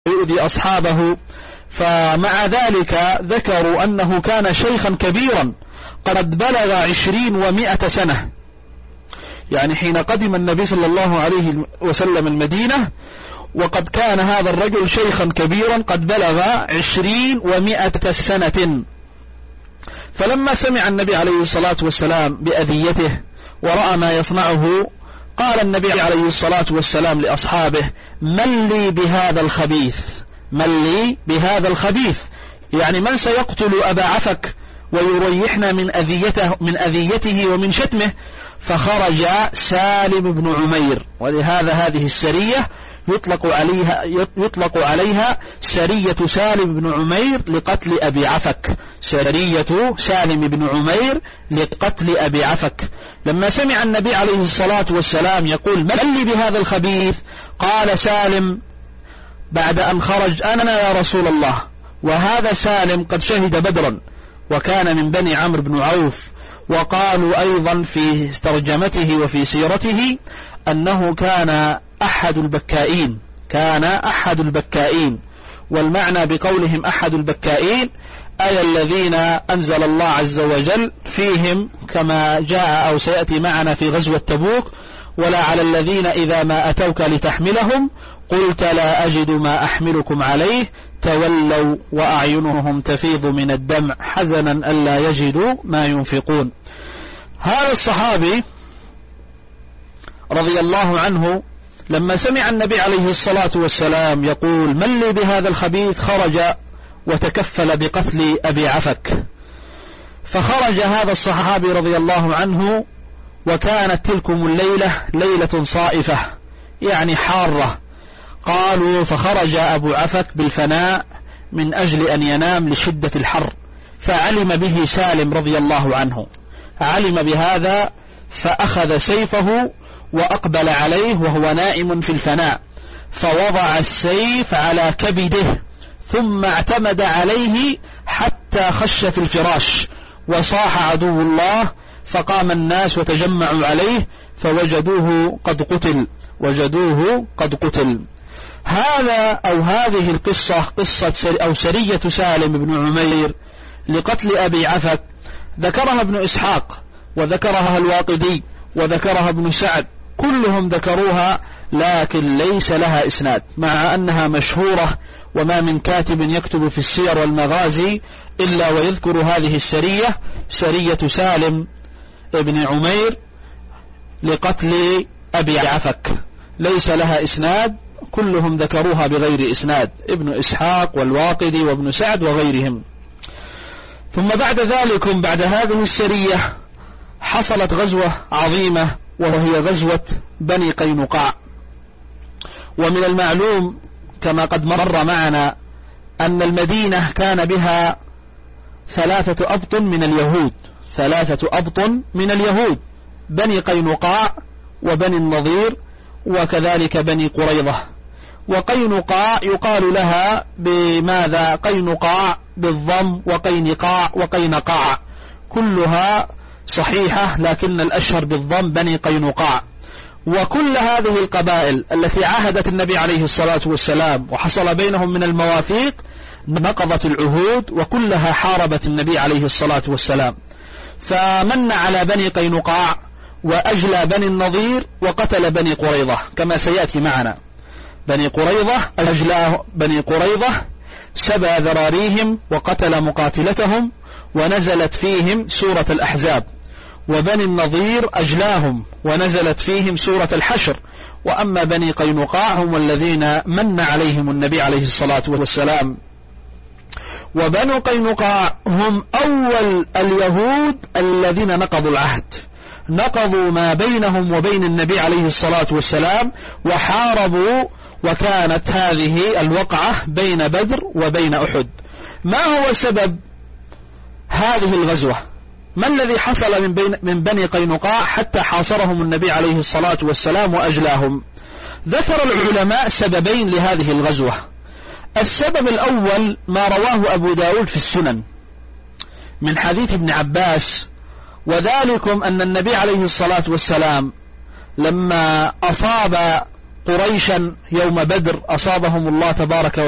يؤذي أصحابه. فمع ذلك ذكروا أنه كان شيخا كبيرا قد بلغ 20 و100 سنة، يعني حين قدم النبي صلى الله عليه وسلم المدينة، وقد كان هذا الرجل شيخا كبيرا قد بلغ 20 و100 سنة. فلما سمع النبي عليه الصلاة والسلام بأذيته ورأى ما يصنعه، قال النبي عليه الصلاة والسلام لأصحابه: من لي بهذا الخبيث؟ من لي بهذا الخبيث؟ يعني من سيقتل أبا عفك ويريحنا من أذيته ومن شتمه؟ فخرج سالم بن عمير، ولهذا هذه السرية يطلق عليها سرية سالم بن عمير لقتل أبي عفك، سرية سالم بن عمير لقتل أبي عفك. لما سمع النبي عليه الصلاة والسلام يقول: من لي بهذا الخبيث؟ قال سالم بعد أن خرج: أنا يا رسول الله. وهذا سالم قد شهد بدرا وكان من بني عمرو بن عوف. وقالوا أيضا في ترجمته وفي سيرته أنه كان أحد البكائين، والمعنى بقولهم أحد البكائين أي الذين أنزل الله عز وجل فيهم، كما جاء أو سيأتي معنا في غزوة تبوك: ولا على الذين إذا ما أتوك لتحملهم قلت لا أجد ما أحملكم عليه تولوا وأعينهم تفيض من الدمع حزنا ألا يجدوا ما ينفقون. هذا الصحابي رضي الله عنه لما سمع النبي عليه الصلاة والسلام يقول: من لي بهذا الخبيث؟ خرج وتكفل بقتل أبي عفك. فخرج هذا الصحابي رضي الله عنه، وكانت تلكم الليلة ليلة صائفة يعني حارة. قالوا: فخرج أبو عفك بالفناء من أجل أن ينام لشدة الحر، فعلم به سالم رضي الله عنه، علم بهذا فأخذ سيفه وأقبل عليه وهو نائم في الفناء، فوضع السيف على كبده ثم اعتمد عليه حتى خش في الفراش، وصاح عدو الله، فقام الناس وتجمعوا عليه فوجدوه قد قتل. هذا أو هذه القصة قصة أو سرية سالم بن عمير لقتل أبي عفك ذكرها ابن إسحاق وذكرها الواقدي وذكرها ابن سعد، كلهم ذكروها، لكن ليس لها إسناد، مع أنها مشهورة، وما من كاتب يكتب في السير والمغازي إلا ويذكر هذه السرية، سرية سالم بن عمير لقتل أبي عفك، ليس لها إسناد، كلهم ذكروها بغير إسناد، ابن إسحاق والواقدي وابن سعد وغيرهم. ثم بعد ذلك بعد هذه السرية حصلت غزوة عظيمة، وهي غزوة بني قينقاع. ومن المعلوم كما قد مر معنا أن المدينة كان بها 3 أبط من اليهود، بني قينقاع وبني النضير وكذلك بني قريظة. وقينقاع يقال لها بماذا؟ قينقاع بالضم، وقينقاع وقينقاع، كلها صحيحة، لكن الأشهر بالضم بني قينقاع. وكل هذه القبائل التي عاهدت النبي عليه الصلاة والسلام وحصل بينهم من المواثيق نقضت العهود، وكلها حاربت النبي عليه الصلاة والسلام. فمن على بني قينقاع وأجلى بني النضير وقتل بني قريظة كما سيأتي معنا. أجلى بني قريظة سبى ذراريهم وقتل مقاتلتهم ونزلت فيهم سورة الأحزاب، وبني النضير أجلاهم ونزلت فيهم سورة الحشر. وأما بني قينقاع هم الذين من عليهم النبي عليه الصلاة والسلام. وبنو قينقاع هم أول اليهود الذين نقضوا العهد، نقضوا ما بينهم وبين النبي عليه الصلاة والسلام وحاربوا، وكانت هذه الوقعة بين بدر وبين أحد. ما هو سبب هذه الغزوة؟ ما الذي حصل من بني قينقاع حتى حاصرهم النبي عليه الصلاة والسلام وأجلاهم؟ ذكر العلماء سببين لهذه الغزوة. السبب الأول ما رواه أبو داود في السنن من حديث ابن عباس، وذلكم أن النبي عليه الصلاة والسلام لما أصاب قريشا يوم بدر أصابهم الله تبارك